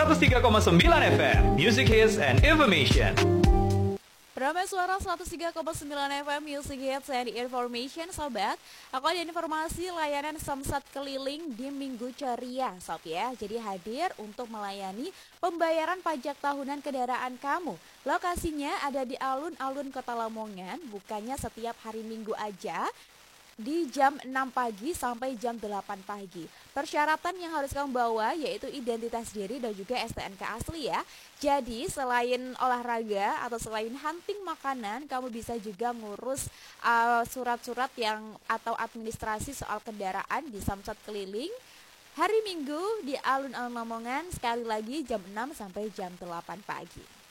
103,9 FM, Music Hits and Information. Ramai Suara 103,9 FM Music Hits and Information. Sobat, aku ada informasi layanan Samsat keliling di Minggu Ceria, Sob ya. Jadi hadir untuk melayani pembayaran pajak tahunan kendaraan kamu. Lokasinya ada di alun-alun Kota Lamongan, bukannya setiap hari Minggu aja, di jam 6 pagi sampai jam 8 pagi. Persyaratan yang harus kamu bawa yaitu identitas diri dan juga STNK asli ya. Jadi selain olahraga atau selain hunting makanan, kamu bisa juga ngurus surat-surat yang atau administrasi soal kendaraan di Samsat keliling hari Minggu di alun-alun Lamongan, sekali lagi jam 6 sampai jam 8 pagi.